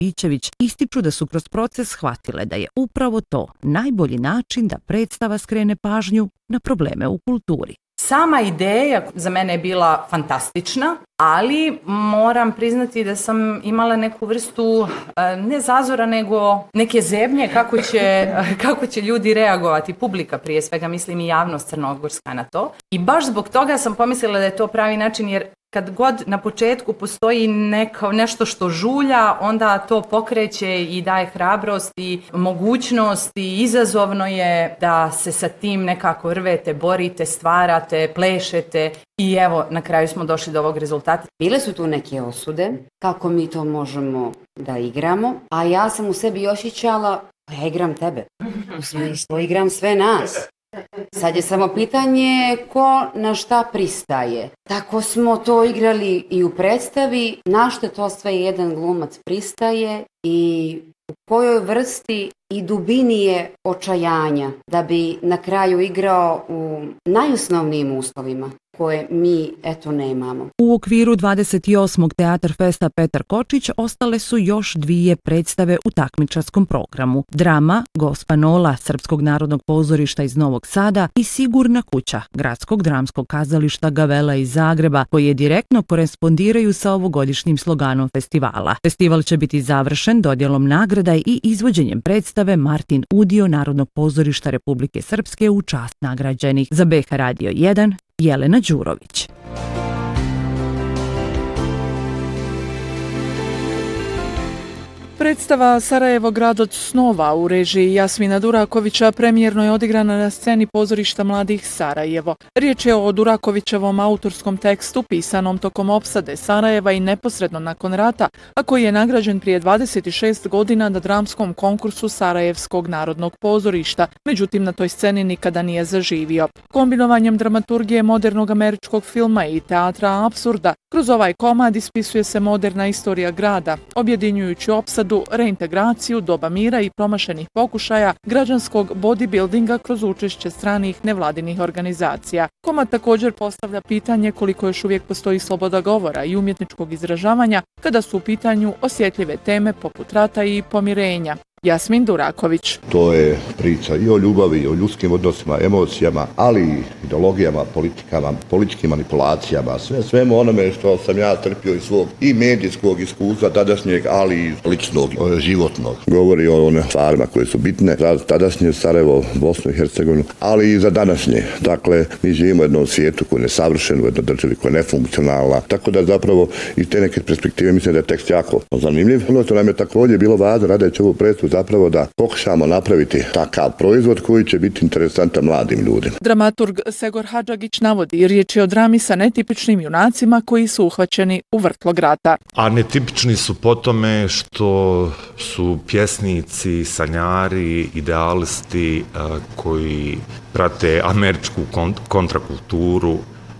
Pavićević ističu da su kroz proces shvatile da je upravo to najbolji način da predstava skrene pažnju na probleme u kulturi. Sama ideja za mene je bila fantastična, ali moram priznati da sam imala neku vrstu ne zazora, nego neke zebnje kako će ljudi reagovati, publika prije svega, mislim i javnost crnogorska na to. I baš zbog toga sam pomislila da je to pravi način, jer kad god na početku postoji nešto što žulja, onda to pokreće i daje hrabrost i mogućnost i izazovno je da se sa tim nekako rvete, borite, stvarate, plešete i evo, na kraju smo došli do ovog rezultata. Bile su tu neke osude, kako mi to možemo da igramo, a ja sam u sebi osjećala, ja igram tebe, u smislu igram sve nas. Sad je samo pitanje ko na šta pristaje. Tako smo to igrali i u predstavi, na što to sve jedan glumac pristaje i u kojoj vrsti i dubini je očajanja da bi na kraju igrao u najosnovnijim uslovima koje mi nemamo. U okviru 28. Teatar Festa Petar Kočić ostale su još 2 predstave u takmičarskom programu. Drama Gospa Nola Srpskog narodnog pozorišta iz Novog Sada i Sigurna kuća Gradskog dramskog kazališta Gavela iz Zagreba, koje direktno korespondiraju sa ovogodišnjim sloganom festivala. Festival će biti završen dodjelom nagrada i izvođenjem predstave Martin Udio Narodnog pozorišta Republike Srpske u čast nagrađenih. Za BH Radio 1, Jelena Đurović. Predstava Sarajevo grad od snova u režiji Jasmina Durakovića premijerno je odigrana na sceni pozorišta mladih Sarajevo. Riječ je o Durakovićevom autorskom tekstu pisanom tokom opsade Sarajeva i neposredno nakon rata, a koji je nagrađen prije 26 godina na dramskom konkursu Sarajevskog narodnog pozorišta. Međutim, na toj sceni nikada nije zaživio. Kombinovanjem dramaturgije modernog američkog filma i teatra apsurda, kroz ovaj komad ispisuje se moderna istorija grada, objedinjujući opsadu, reintegraciju, doba mira i promašenih pokušaja građanskog bodybuildinga kroz učešće stranih nevladinih organizacija. Komad također postavlja pitanje koliko još uvijek postoji sloboda govora i umjetničkog izražavanja kada su u pitanju osjetljive teme poput rata i pomirenja. Jasmin Duraković. To je priča i o ljubavi, o ljudskim odnosima, emocijama, ali i ideologijama, politikama, političkim manipulacijama, svemu onome što sam ja trpio iz svog i medijskog iskustva tadašnjeg, ali i ličnog, životnog. Govori o one stvarima koje su bitne za tadašnje Sarajevo, Bosnu i Hercegovinu, ali i za današnje. Dakle, mi živimo u jednom svijetu koji je nesavršen, u jednoj državi koja je nefunkcionalna, tako da zapravo iz te neke perspektive mislim da je tekst jako zanimljiv. Ono što nam je također bilo važno radeći ovu predstavu zapravo da pokušamo napraviti takav proizvod koji će biti interesantan mladim ljudima. Dramaturg Segor Hadžagić navodi, riječ je o drami sa netipičnim junacima koji su uhvaćeni u vrtlog rata. A netipični su po tome što su pjesnici, sanjari, idealisti koji prate američku kontrakulturu,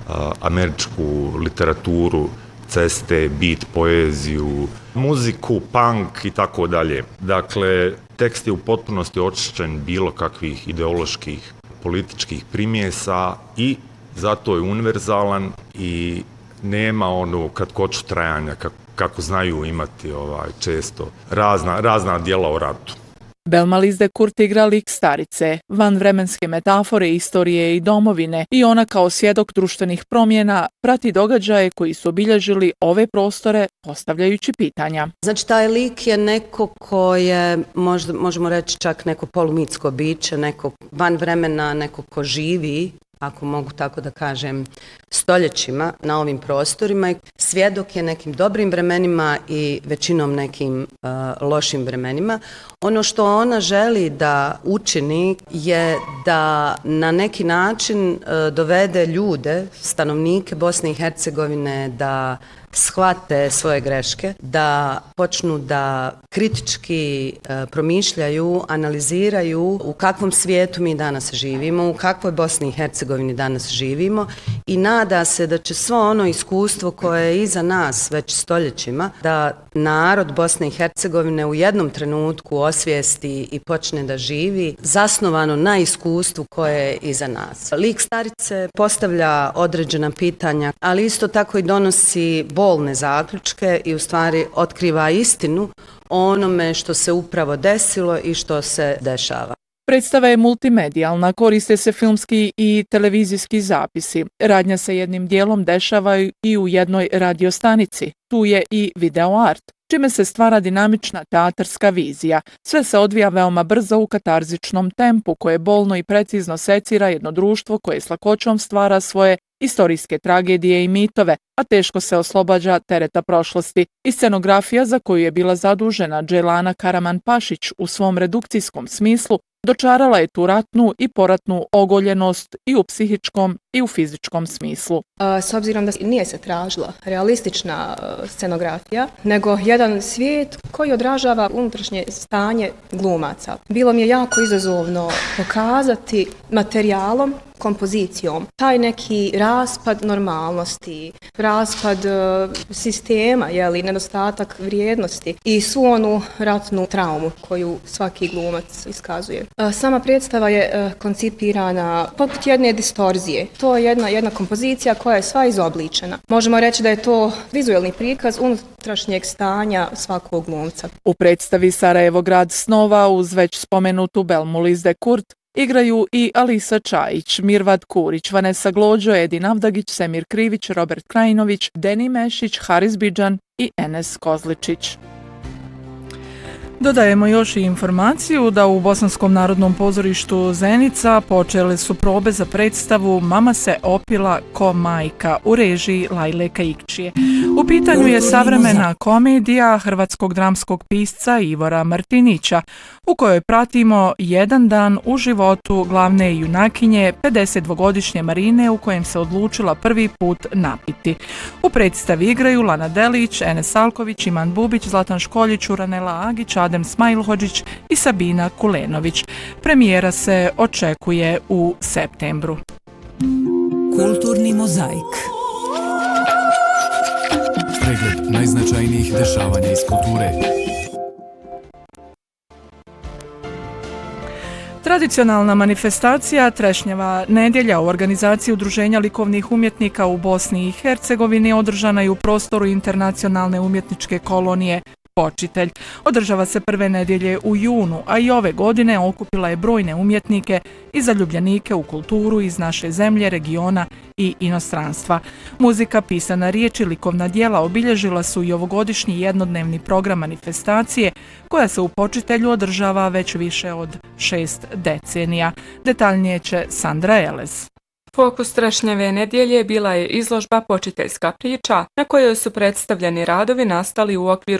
američku literaturu, ceste, beat, poeziju, muziku, punk i tako dalje. Dakle, tekst je u potpunosti očišćen bilo kakvih ideoloških, političkih primjesa i zato je univerzalan i nema onu kratkoću trajanja kako znaju imati često razna djela o ratu. Belma Lizde Kurt igra lik starice, van vremenske metafore, istorije i domovine i ona kao svjedok društvenih promjena prati događaje koji su obilježili ove prostore postavljajući pitanja. Znači taj lik je neko ko je, možemo reći čak neko polumitsko biće, neko van vremena, neko ko živi, ako mogu tako da kažem, stoljećima na ovim prostorima. Svjedok je nekim dobrim vremenima i većinom nekim lošim vremenima. Ono što ona želi da učini je da na neki način dovede ljude, stanovnike Bosne i Hercegovine, da shvate svoje greške, da počnu da kritički promišljaju, analiziraju u kakvom svijetu mi danas živimo, u kakvoj Bosni i Hercegovini danas živimo i nada se da će svo ono iskustvo koje je iza nas već stoljećima, da narod Bosne i Hercegovine u jednom trenutku osvijesti i počne da živi zasnovano na iskustvu koje je iza nas. Lik starice postavlja određena pitanja, ali isto tako i donosi bolne zaključke i u stvari otkriva istinu o onome što se upravo desilo i što se dešava. Predstava je multimedijalna, koriste se filmski i televizijski zapisi. Radnja se jednim dijelom dešava i u jednoj radiostanici. Tu je i video art, čime se stvara dinamična teatarska vizija. Sve se odvija veoma brzo u katarzičnom tempu koje bolno i precizno secira jedno društvo koje s lakoćom stvara svoje istorijske tragedije i mitove, a teško se oslobađa tereta prošlosti. I scenografija za koju je bila zadužena Dželana Karaman-Pašić u svom redukcijskom smislu dočarala je tu ratnu i poratnu ogoljenost i u psihičkom i u fizičkom smislu. S obzirom da nije se tražila realistična scenografija, nego jedan svijet koji odražava unutrašnje stanje glumaca. Bilo mi je jako izazovno pokazati materijalom, kompozicijom, taj neki raspad normalnosti, raspad sistema, nedostatak vrijednosti i svu onu ratnu traumu koju svaki glumac iskazuje. Sama predstava je koncipirana poput jedne distorzije. To je jedna kompozicija koja je sva izobličena. Možemo reći da je to vizualni prikaz unutrašnjeg stanja svakog glumca. U predstavi Sarajevo grad snova uz već spomenutu Belmulis de Kurt igraju i Alisa Čajić, Mirvad Kurić, Vanessa Glođo, Edin Avdagić, Semir Krivić, Robert Krajinović, Deni Mešić, Haris Bidžan i Enes Kozličić. Dodajemo još i informaciju da u Bosanskom narodnom pozorištu Zenica počele su probe za predstavu Mama se opila ko majka u režiji Lajle Kaikčije. U pitanju je savremena komedija hrvatskog dramskog pisca Ivora Martinića, u kojoj pratimo jedan dan u životu glavne junakinje 52-godišnje Marine u kojem se odlučila prvi put napiti. U predstavi igraju Lana Delić, Enes Salković, Iman Bubić, Zlatan Školjić, Uranela Agić, Adem Smajlhođić i Sabina Kulenović. Premijera se očekuje u septembru. Kulturni mozaik. Pregled najznačajnijih dešavanja iz kulture. Tradicionalna manifestacija Trešnjeva nedjelja u organizaciji Udruženja likovnih umjetnika u Bosni i Hercegovini održana je u prostoru Internacionalne umjetničke kolonije Počitelj. Održava se prve nedjelje u junu, a i ove godine okupila je brojne umjetnike i zaljubljenike u kulturu iz naše zemlje, regiona i inostranstva. Muzika, pisana riječ i likovna djela obilježila su i ovogodišnji jednodnevni program manifestacije koja se u Počitelju održava već više od 6 decenija. Detaljnije će Sandra Elez. Fokus Trešnjeve nedjelje bila je izložba Počiteljska priča, na kojoj su predstavljeni radovi nastali u okviru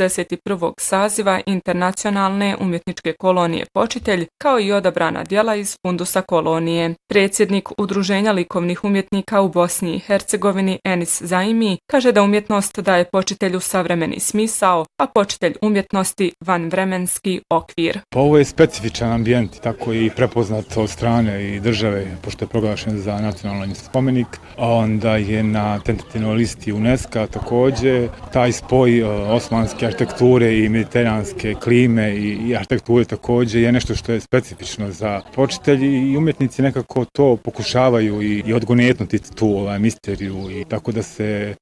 61. saziva Internacionalne umjetničke kolonije Počitelj, kao i odabrana djela iz fundusa kolonije. Predsjednik Udruženja likovnih umjetnika u Bosni i Hercegovini Enis Zaimi kaže da umjetnost daje počitelju savremeni smisao, a počitelj umjetnosti vanvremenski okvir. Ovo je specifičan ambijent, tako i prepoznat od strane i države, pošto je proglašen za nacionalni spomenik, a onda je na tentativnoj listi UNESCO također. Taj spoj osmanske arhitekture i mediteranske klime i arhitekture također je nešto što je specifično za počitelji i umjetnici nekako to pokušavaju i odgonetnuti tu misteriju i tako da se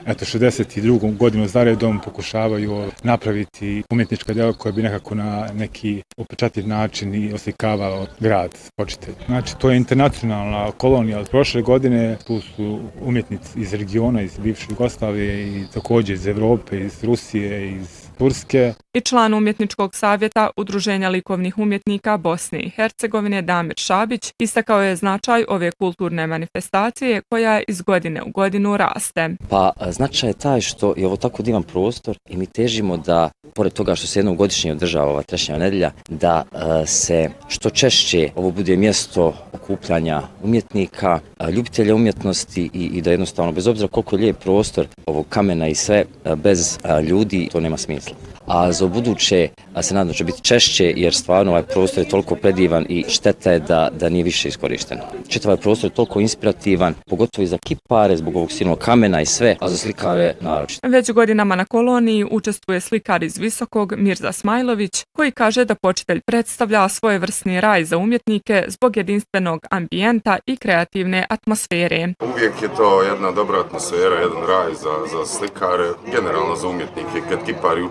62. godinu zaredom pokušavaju napraviti umjetnička djela koja bi nekako na neki upečatljiv način i oslikavao grad Počitelj. Znači to je internacionalna kolonija od prošle godine, tu su umjetnici iz regiona, iz bivše Jugoslavije i također iz Evrope, iz Rusije, iz Turske. I član umjetničkog savjeta Udruženja likovnih umjetnika Bosne i Hercegovine Damir Šabić istakao je značaj ove kulturne manifestacije koja iz godine u godinu raste. Pa značaj je taj što je ovo tako divan prostor i mi težimo da, pored toga što se jednom godišnje održava ova Trešnjeva nedjelja, da se što češće ovo bude mjesto okupljanja umjetnika, ljubitelja umjetnosti i da jednostavno, bez obzira koliko je lijep prostor ovog kamena i sve, bez ljudi to nema smisla. A za buduće se nadam da će biti češće jer stvarno ovaj prostor je toliko predivan i šteta je da nije više iskorišten. Čitav ovaj prostor je toliko inspirativan, pogotovo i za kipare, zbog ovog silnog kamena i sve, a za slikare naročito. Već godinama na koloniji učestvuje slikar iz Visokog Mirza Smajlović, koji kaže da Počitelj predstavlja svojevrsni raj za umjetnike zbog jedinstvenog ambijenta i kreativne atmosfere. Uvijek je to jedna dobra atmosfera, jedan raj za slikare, generalno za umjetnike kad kipari učestvuju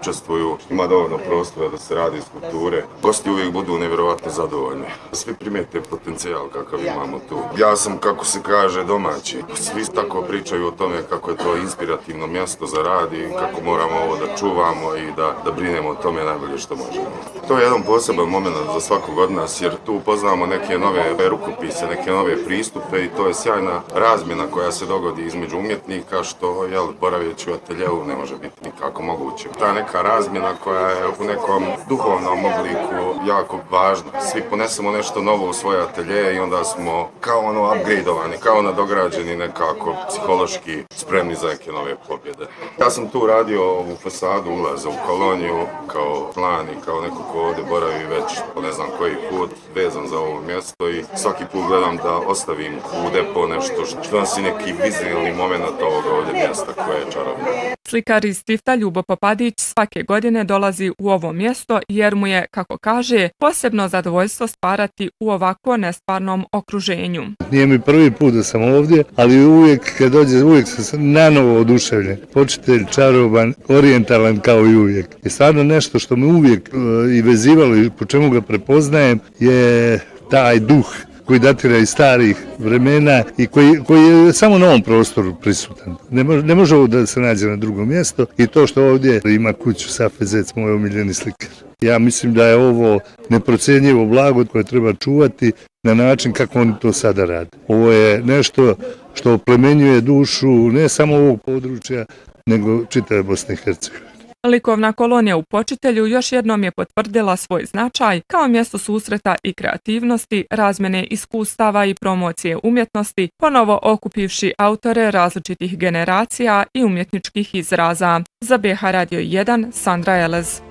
studiju, ima dovoljno prostora da se radi skulpture. Gosti uvijek budu nevjerovatno zadovoljni. Svi primijete potencijal kakav imamo tu. Ja sam, kako se kaže, domaći. Svi tako pričaju o tome kako je to inspirativno mjesto za rad i kako moramo ovo da čuvamo i da brinemo o tome najbolje što možemo. To je jedan poseban moment za svakog od nas, jer tu upoznamo neke nove rukopise, neke nove pristupe i to je sjajna razmjena koja se dogodi između umjetnika, što, boraveći u ateljevu ne može biti nikako moguće. Ta neka razmjena koja je u nekom duhovnom obliku jako važna. Svi ponesemo nešto novo u svoje ateljeje i onda smo kao upgradeovani, kao nadograđeni nekako psihološki spremni za neke nove pobjede. Ja sam tu radio ovu fasadu ulaza u koloniju kao član i kao neko ko ovdje boravi već po ne znam koji put vezan za ovo mjesto i svaki put gledam da ostavim u depo nešto što nosi neki vizualni moment ovoga ovdje mjesta koje je čarobno. Slikar iz Tifta Ljubo Popadić svake godine dolazi u ovo mjesto jer mu je, kako kaže, posebno zadovoljstvo stvarati u ovako nestvarnom okruženju. Nije mi prvi put da sam ovdje, ali uvijek kad dođe, uvijek sam nanovo oduševljen. Počitelj, čaroban, orijentalan kao i uvijek. I stvarno nešto što me uvijek i vezivalo i po čemu ga prepoznajem je taj duh koji datira iz starih vremena i koji je samo na ovom prostoru prisutan. Ne može ovo da se nađe na drugo mjesto i to što ovdje ima kuću Safe Zec, moj omiljeni slikar. Ja mislim da je ovo neprocjenjivo blago koje treba čuvati na način kako oni to sada rade. Ovo je nešto što oplemenjuje dušu ne samo ovog područja, nego čitave Bosne i Hercegovine. Likovna kolonija u Počitelju još jednom je potvrdila svoj značaj kao mjesto susreta i kreativnosti, razmjene iskustava i promocije umjetnosti, ponovo okupivši autore različitih generacija i umjetničkih izraza. Za BH Radio 1, Sandra Elez.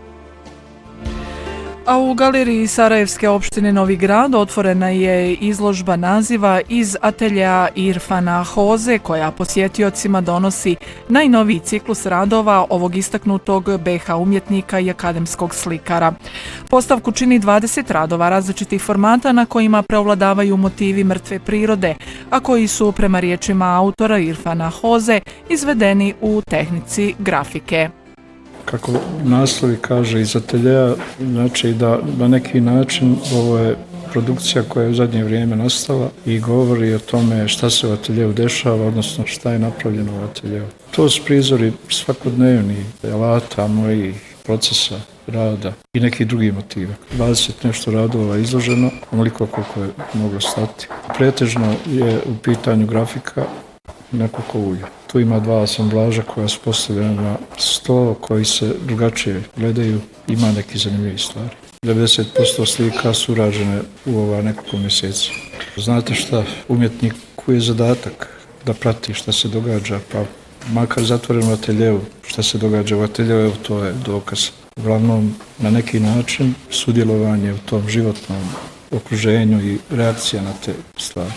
A u galeriji Sarajevske opštine Novi Grad otvorena je izložba naziva Iz ateljea Irfana Hoze, koja posjetiocima donosi najnoviji ciklus radova ovog istaknutog BH umjetnika i akademskog slikara. Postavku čini 20 radova različitih formata na kojima preovladavaju motivi mrtve prirode, a koji su, prema riječima autora Irfana Hoze, izvedeni u tehnici grafike. Kako naslovi kaže iz ateljeja, znači da na neki način ovo je produkcija koja je u zadnje vrijeme nastala i govori o tome šta se u ateljeju dešava, odnosno šta je napravljeno u ateljeju. To su prizori svakodnevni alata, mojih procesa, rada i nekih drugih motiva. 20 nešto radova je izloženo, onoliko koliko je moglo stati. Pretežno je u pitanju grafika nekoliko ulja. Tu ima 2 asamblaža koja su postavljena na sto koji se drugačije gledaju, ima neki zanimljivi stvari. 90% slika su urađene u ova nekoliko mjeseci. Znate šta, umjetniku je zadatak da prati šta se događa, pa makar zatvoren u ateljevu, šta se događa u ateljevu, to je dokaz. Uglavnom, na neki način sudjelovanje u tom životnom okruženju i reakcija na te stvari.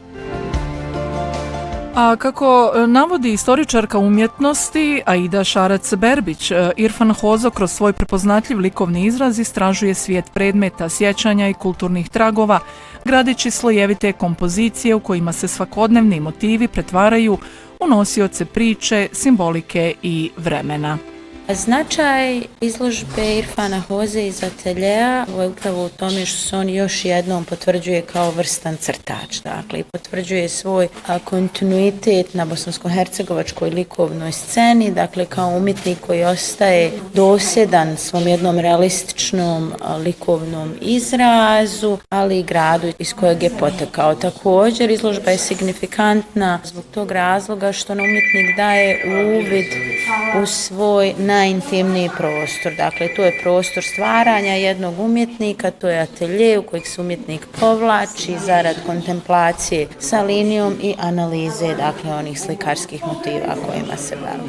A kako navodi istoričarka umjetnosti Aida Šarac-Berbić, Irfan Hozo kroz svoj prepoznatljiv likovni izraz istražuje svijet predmeta, sjećanja i kulturnih tragova, gradeći slojevite kompozicije u kojima se svakodnevni motivi pretvaraju u nosioce priče, simbolike i vremena. Značaj izložbe Irfana Hoze iz ateljeja je upravo u tome što se on još jednom potvrđuje kao vrstan crtač, dakle, i potvrđuje svoj kontinuitet na bosansko-hercegovačkoj likovnoj sceni, dakle, kao umjetnik koji ostaje dosljedan svom jednom realističnom likovnom izrazu, ali i gradu iz kojeg je potekao. Također, izložba je signifikantna zbog tog razloga što nam umjetnik daje uvid u svoj najintimniji prostor. Dakle, to je prostor stvaranja jednog umjetnika, to je atelje u kojeg se umjetnik povlači zarad kontemplacije sa linijom i analize, dakle, onih slikarskih motiva kojima se bavi.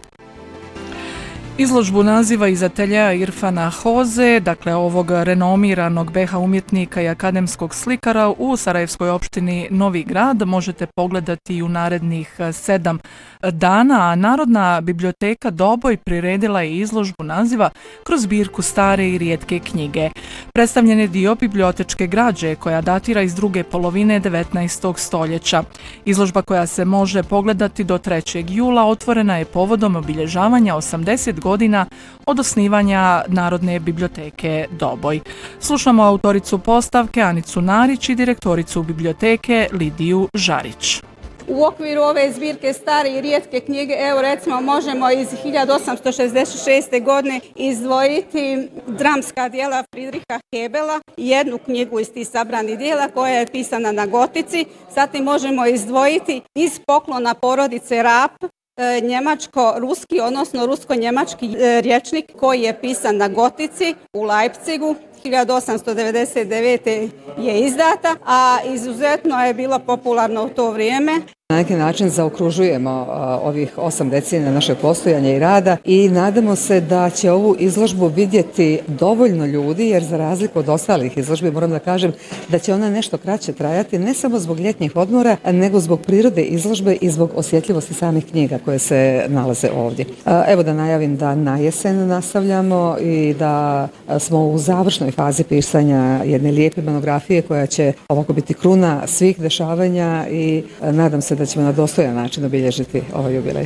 Izložbu naziva Iz ateljeja Irfana Hoze, dakle ovog renomiranog BH umjetnika i akademskog slikara u Sarajevskoj opštini Novi Grad, možete pogledati u narednih 7 dana, a Narodna biblioteka Doboj priredila je izložbu naziva Kroz zbirku stare i rijetke knjige. Predstavljen je dio bibliotečke građe koja datira iz druge polovine 19. stoljeća. Izložba koja se može pogledati do 3. jula otvorena je povodom obilježavanja 80 godina od osnivanja Narodne biblioteke Doboj. Slušamo autoricu postavke Anicu Narić i direktoricu biblioteke Lidiju Žarić. U okviru ove zbirke stare i rijetke knjige, evo recimo možemo iz 1866. godine izdvojiti dramska dijela Friedricha Hebela, jednu knjigu iz tih sabranih dijela koja je pisana na gotici. Zatim možemo izdvojiti iz Poklona porodice Rapp, njemačko-ruski, odnosno rusko-njemački rječnik koji je pisan na gotici u Leipzigu. 1899. je izdata, a izuzetno je bilo popularno u to vrijeme. Na neki način zaokružujemo ovih 8 decenija našeg postojanja i rada i nadamo se da će ovu izložbu vidjeti dovoljno ljudi, jer za razliku od ostalih izložbi moram da kažem da će ona nešto kraće trajati, ne samo zbog ljetnih odmora, nego zbog prirode izložbe i zbog osjetljivosti samih knjiga koje se nalaze ovdje. Evo da najavim da na jesen nastavljamo i da smo u završnoj fazi pisanja jedne lijepe monografije koja će ovako biti kruna svih dešavanja i nadam se da ćemo na dostojan način obilježiti ovaj jubilej.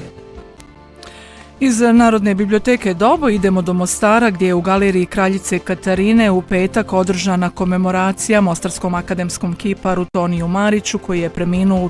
Iz Narodne biblioteke Doboj idemo do Mostara gdje je u galeriji Kraljice Katarine u petak održana komemoracija mostarskom akademskom kiparu Toniju Mariću koji je preminuo u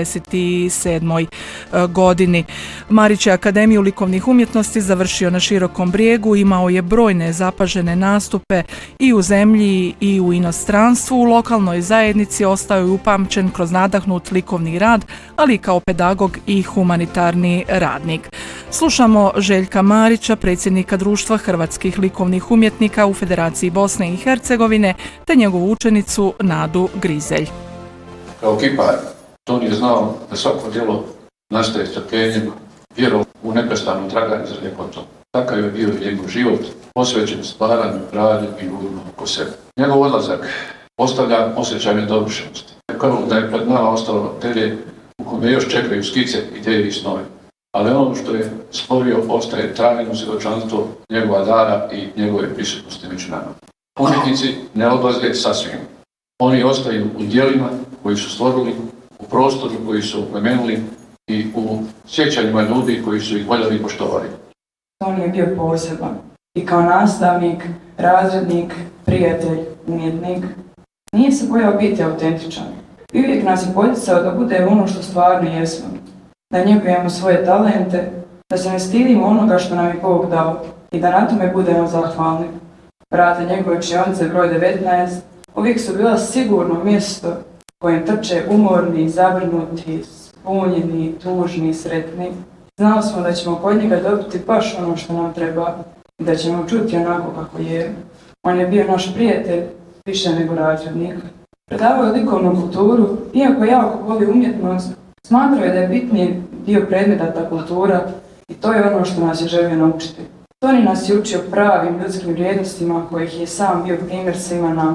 47. godini. Marić je Akademiju likovnih umjetnosti završio na Širokom Brijegu, imao je brojne zapažene nastupe i u zemlji i u inostranstvu. U lokalnoj zajednici ostao je upamćen kroz nadahnut likovni rad, ali i kao pedagog i humanitarni radnik. Slušamo Željka Marića, predsjednika Društva hrvatskih likovnih umjetnika u Federaciji Bosne i Hercegovine, te njegovu učenicu Nadu Grizelj. Kao kipar, Toni je znao da svako djelo nastaje strpljenjem, vjerom u neprestanu traganje za ljepotom. Takav je bio i njegov život, posvećen stvaranju, radu i ljudima oko sebe. Njegov odlazak ostavlja osjećaj nedovršenosti. Kao da je pred nama ostalo atelje u kome još čekaju skice, ideje i snove. Ali ono što je stvorio ostaje trajno svjedočanstvo njegova dara i njegove prisutnosti među nama. Umjetnici ne odlaze sasvim. Oni ostaju u djelima koji su stvorili, u prostoru koji su oplemenili i u sjećanjima ljudi koji su ih voljeli i poštovali. On je bio poseban i kao nastavnik, razrednik, prijatelj, umjetnik. Nije se bojao biti autentičan. I uvijek nas je poticao da bude ono što stvarno jesmo. Da njegujemo svoje talente, da se ne stidimo onoga što nam je Bog dao i da na tome budemo zahvalni. Vrata njegove učionice broj 19 uvijek su bila sigurno mjesto kojem trče umorni, zabrinuti, spunjeni, tužni, sretni. Znali smo da ćemo kod njega dobiti baš ono što nam treba i da ćemo čuti onako kako je. On je bio naš prijatelj, više nego razrednik. Predavao je likovnu kulturu, iako jako voli umjetnost, smatrao je da je bitniji dio predmeta ta kultura i to je ono što nas je želio naučiti. Toni nas je učio pravim ljudskim vrijednostima kojih je sam bio primjer svima nama.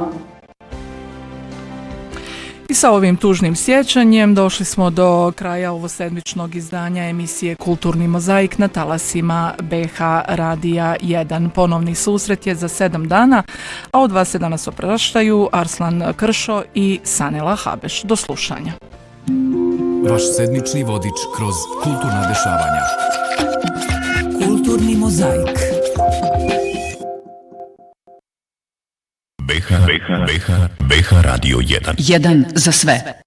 I sa ovim tužnim sjećanjem došli smo do kraja ovosedmičnog izdanja emisije Kulturni mozaik na talasima BH Radija 1. Ponovni susret je za 7 dana, a od vas se danas opraštaju Arslan Kršo i Sanela Habeš. Do slušanja. Vaš sedmični vodič kroz kulturna dešavanja. Kulturni mozaik. BH Radio 1. Jedan za sve.